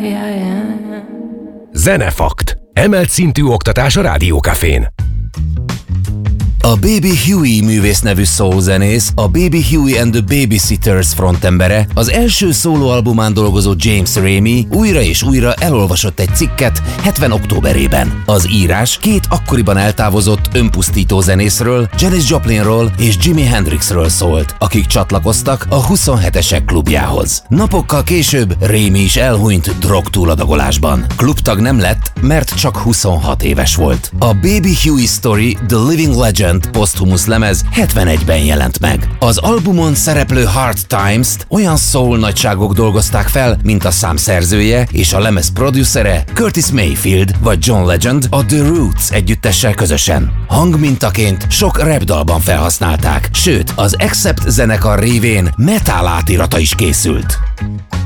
Zenefakt. Emelt szintű oktatás a Rádiókafén. A Baby Huey művésznevű soul-zenész, a Baby Huey and the Babysitters frontembere, az első szólóalbumán dolgozó James Ramey újra és újra elolvasott egy cikket 70 októberében. Az írás két akkoriban eltávozott önpusztító zenészről, Janis Joplinról és Jimi Hendrixről szólt, akik csatlakoztak a 27-esek klubjához. Napokkal később Ramey is elhunyt drogtúladagolásban. Klubtag nem lett, mert csak 26 éves volt. A Baby Huey Story The Living Legend poszthumusz lemez 71-ben jelent meg. Az albumon szereplő Hard Times-t olyan soul nagyságok dolgozták fel, mint a szám szerzője és a lemez producere Curtis Mayfield vagy John Legend a The Roots együttessel közösen. Hangmintaként sok rap dalban felhasználták, sőt, az Accept zenekar révén metal átirata is készült.